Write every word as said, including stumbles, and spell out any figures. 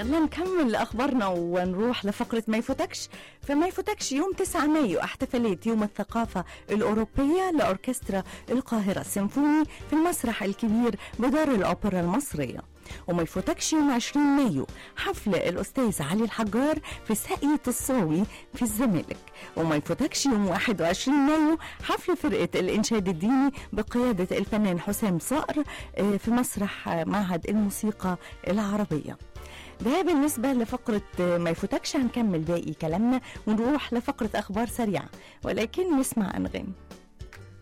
يلا نكمل أخبارنا ونروح لفقرة ما يفوتكش. فما يفوتكش يوم تسعة مايو احتفالات يوم الثقافة الأوروبية لأوركسترا القاهرة السيمفوني في المسرح الكبير بدار الأوبرا المصرية. وما يفوتكش يوم عشرين مايو حفل الأستاذ علي الحجار في ساقية الصاوي في الزمالك. وما يفوتكش يوم واحد وعشرين مايو حفل فرقة الإنشاد الديني بقيادة الفنان حسام صقر في مسرح معهد الموسيقى العربية. ده بالنسبة لفقرة ما يفوتكش. هنكمل باقي كلامنا ونروح لفقرة أخبار سريعة ولكن نسمع أنغام.